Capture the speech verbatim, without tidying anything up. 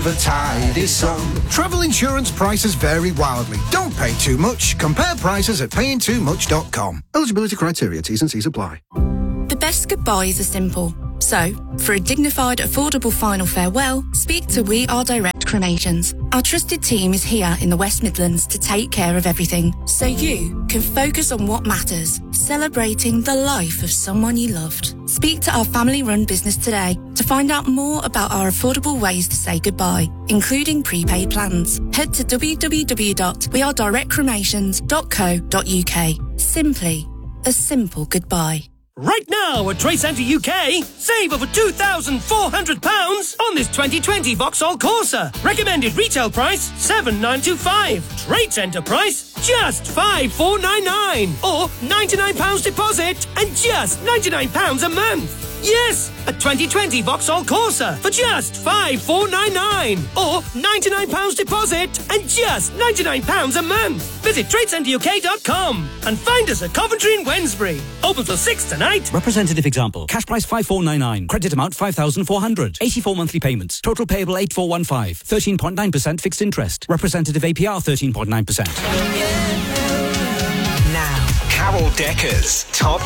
the tide is sung. Travel insurance prices vary wildly. Don't pay too much. Compare prices at paying too much dot com. Eligibility criteria, T's and C's apply. The best goodbyes are simple. So, for a dignified, affordable final farewell, speak to We Are Direct Cremations. Our trusted team is here in the West Midlands to take care of everything, so you can focus on what matters, celebrating the life of someone you loved. Speak to our family-run business today to find out more about our affordable ways to say goodbye, including prepaid plans. Head to w w w dot we are direct cremations dot co dot u k. Simply a simple goodbye. Right now at Trade Centre U K, save over two thousand four hundred pounds on this twenty twenty Vauxhall Corsa. Recommended retail price seven thousand nine hundred twenty-five. Trade Centre price just five thousand four hundred ninety-nine. Or ninety-nine pounds deposit and just ninety-nine pounds a month. Yes, a twenty twenty Vauxhall Corsa for just five thousand four hundred ninety-nine. Or ninety-nine pounds deposit and just ninety-nine pounds a month. Visit trade centre u k dot com and find us at Coventry and Wednesbury. Open till six tonight. Representative example. Cash price five thousand four hundred ninety-nine. Credit amount five thousand four hundred. eighty-four monthly payments. Total payable eight thousand four hundred fifteen. thirteen point nine percent fixed interest. Representative A P R thirteen point nine percent. Now, Carol Decker's Top